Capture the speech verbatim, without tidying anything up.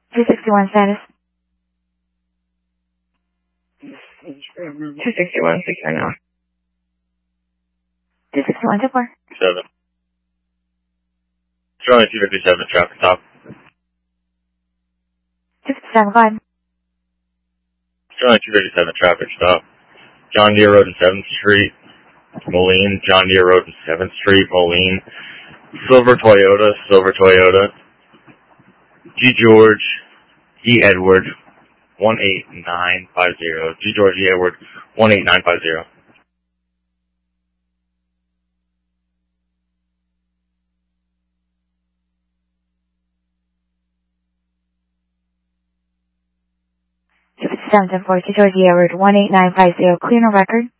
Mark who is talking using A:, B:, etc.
A: two sixty-one status. two sixty-one, secure now. two sixty-one, two four.
B: seven. Charlie two fifty-seven, traffic stop.
A: two fifty-seven, go ahead.
B: Charlie two fifty-seven, traffic stop. John Deere Road and seventh Street, Moline. John Deere Road and seventh Street, Moline. Silver Toyota, Silver Toyota. G George, E Edward, one eight nine five zero. G George, E Edward, one eight nine five zero.
A: two fifty-seven, ten four, G George, E Edward, one eight nine five zero. Clear no record.